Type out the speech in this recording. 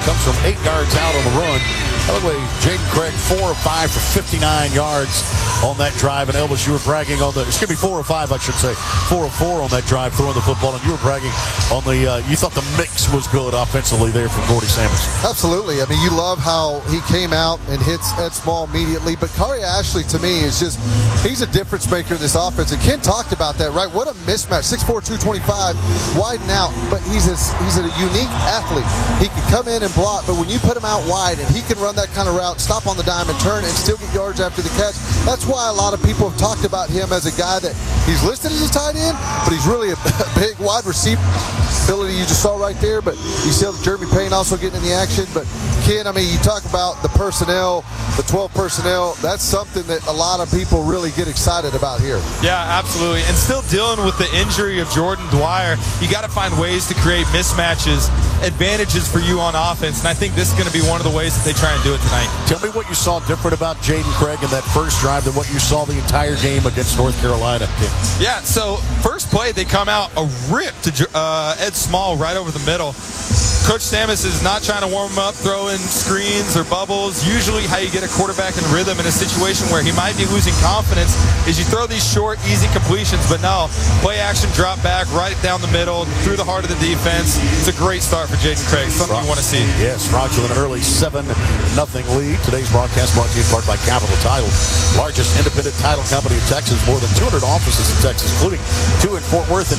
comes from 8 yards out on the run. By the way, Jaden Craig, 4 of 5 for 59 yards on that drive. And Elvis, you were bragging on the, excuse me, 4 of 5, I should say. 4 of 4 on that drive, throwing the football. And you were bragging on the, you thought the mix was good offensively there from Gordy Samuels. Absolutely. I mean, you love how he came out and hits Ed Small immediately. But Kari Ashley, to me, is just, he's a difference maker in this offense. And Ken talked about that, right? What a mismatch. 6'4", 225, widen out. But he's a unique athlete. He can come in and block, but when you put him out wide and he can run that kind of route, stop on the dime and turn and still get yards after the catch, that's why a lot of people have talked about him as a guy that he's listed as a tight end, but he's really a big wide receiver ability you just saw right there. But you see Jeremy Payne also getting in the action. But Ken, I mean, you talk about the personnel, the 12 personnel, that's something that a lot of people really get excited about here. Yeah, absolutely. And still dealing with the injury of Jordan Dwyer, you got to find ways to create mismatches, advantages for you on offense, and I think this is going to be one of the ways that they try and do it tonight. Tell me what you saw different about Jaden Craig in that first drive than what you saw the entire game against North Carolina. Yeah, so first play, they come out a rip to Ed Small right over the middle. Coach Samus is not trying to warm him up, throwing screens or bubbles. Usually how you get a quarterback in rhythm in a situation where he might be losing confidence is you throw these short, easy completions. But no, play action, drop back, right down the middle, through the heart of the defense. It's a great start for Jaden Craig, something you want to see. Yes, Rocks with an early 7-0 lead. Today's broadcast brought to you in part by Capital Title, largest independent title company in Texas, more than 200 offices in Texas, including 2 in Fort Worth and